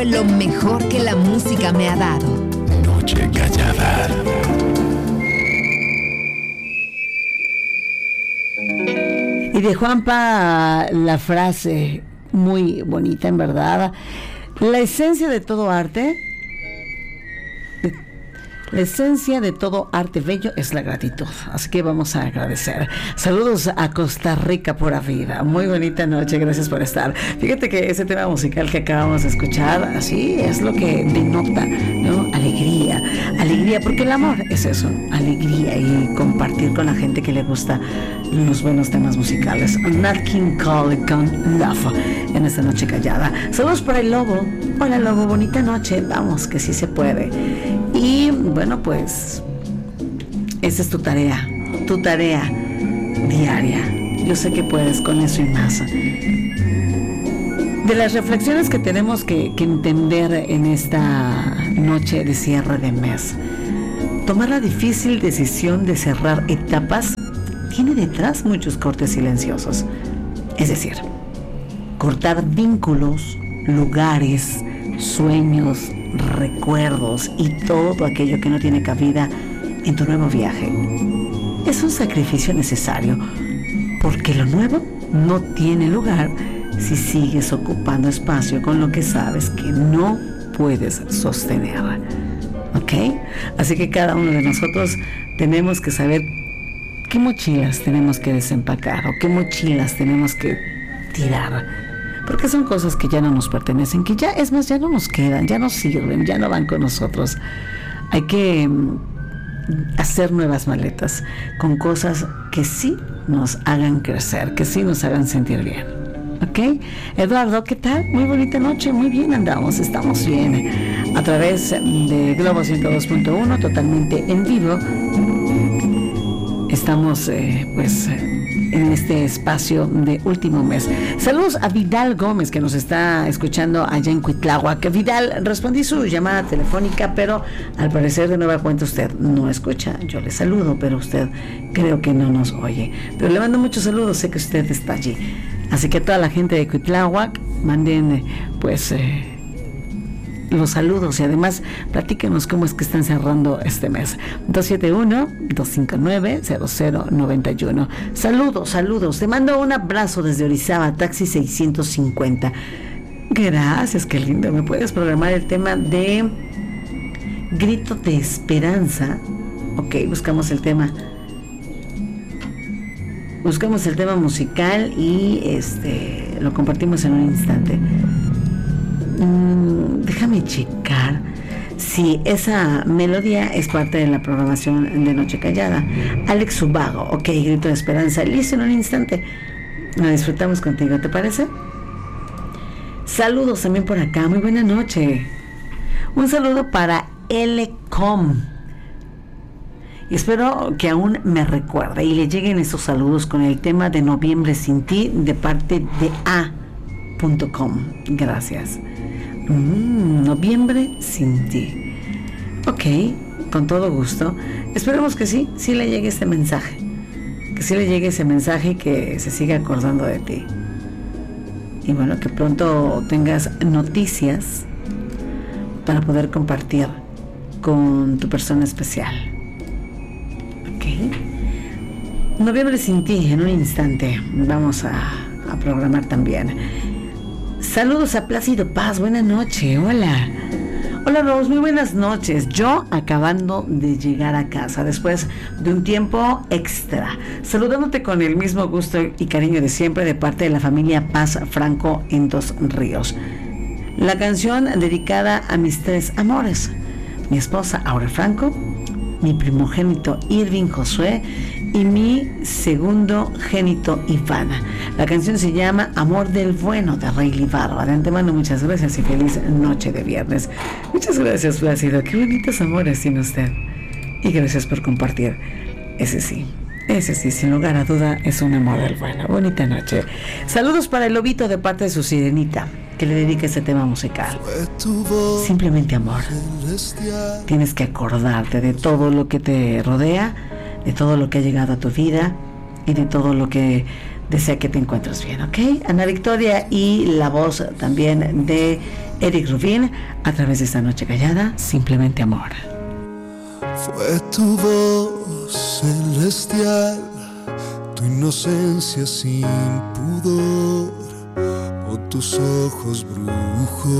Lo mejor que la música me ha dado. Noche Callada. Y de Juanpa la frase muy bonita, en verdad. La esencia de todo arte bello es la gratitud. Así que vamos a agradecer. Saludos a Costa Rica, pura vida. Muy bonita noche, gracias por estar. Fíjate que ese tema musical que acabamos de escuchar, así es lo que denota, ¿no? Alegría, porque el amor es eso, alegría y compartir con la gente que le gusta los buenos temas musicales. Nat King Cole con Love en esta noche callada. Saludos para el Lobo. Hola Lobo, bonita noche. Vamos, que sí se puede. Y bueno, pues esa es tu tarea diaria. Yo sé que puedes con eso y más. De las reflexiones que tenemos que entender en esta noche de cierre de mes, tomar la difícil decisión de cerrar etapas tiene detrás muchos cortes silenciosos. Es decir, cortar vínculos, lugares, sueños, recuerdos y todo aquello que no tiene cabida en tu nuevo viaje. Es un sacrificio necesario, porque lo nuevo no tiene lugar si sigues ocupando espacio con lo que sabes que no puedes sostener. ¿Ok? Así que cada uno de nosotros tenemos que saber qué mochilas tenemos que desempacar o qué mochilas tenemos que tirar, porque son cosas que ya no nos pertenecen, que ya, es más, ya no nos quedan, ya no sirven, ya no van con nosotros. Hay que hacer nuevas maletas con cosas que sí nos hagan crecer, que sí nos hagan sentir bien. ¿Ok? Eduardo, ¿qué tal? Muy bonita noche, muy bien andamos, estamos bien. A través de Globo 102.1, totalmente en vivo. Estamos, en este espacio de último mes. Saludos a Vidal Gómez, que nos está escuchando allá en Cuitláhuac. Vidal, respondí su llamada telefónica, pero al parecer de nueva cuenta usted no escucha. Yo le saludo, pero usted creo que no nos oye. Pero le mando muchos saludos, sé que usted está allí. Así que a toda la gente de Cuitláhuac, manden los saludos y además platíquenos cómo es que están cerrando este mes. 271-259-0091. Saludos. Te mando un abrazo desde Orizaba, taxi 650. Gracias, qué lindo. ¿Me puedes programar el tema de Grito de Esperanza? Ok, buscamos el tema musical y lo compartimos en un instante. Déjame checar si esa melodía es parte de la programación de Noche Callada. Alex Subago, ok, Grito de Esperanza, listo en un instante. La disfrutamos contigo, ¿te parece? Saludos también por acá, muy buena noche. Un saludo para L.com. Y espero que aún me recuerde y le lleguen esos saludos con el tema de Noviembre Sin Ti de parte de A.com. Gracias. Noviembre Sin Ti. Ok, con todo gusto. Esperemos que sí le llegue este mensaje. Que sí le llegue ese mensaje, que se siga acordando de ti. Y bueno, que pronto tengas noticias para poder compartir con tu persona especial. Ok. Noviembre Sin Ti, en un instante. Vamos a programar también. Saludos a Plácido Paz, buena noche, hola Rose, muy buenas noches. Yo acabando de llegar a casa después de un tiempo extra, saludándote con el mismo gusto y cariño de siempre de parte de la familia Paz Franco en Dos Ríos. La canción dedicada a mis tres amores, mi esposa Aura Franco, mi primogénito Irving Josué y mi segundo génito Ivana. La canción se llama Amor del Bueno, de Rayleigh Barba. De antemano, muchas gracias y feliz noche de viernes. Muchas gracias, Plácido. Qué bonitos amores tiene usted. Y gracias por compartir. Ese sí, sin lugar a duda, es un amor del bueno. Bonita noche. Saludos para el Lobito de parte de su sirenita, que le dedica este tema musical. Simplemente amor. Tienes que acordarte de todo lo que te rodea, de todo lo que ha llegado a tu vida y de todo lo que desea que te encuentres bien, ¿ok? Ana Victoria y la voz también de Eric Rubin a través de Esta Noche Callada, Simplemente Amor. Fue tu voz celestial, tu inocencia sin pudor, o tus ojos brujos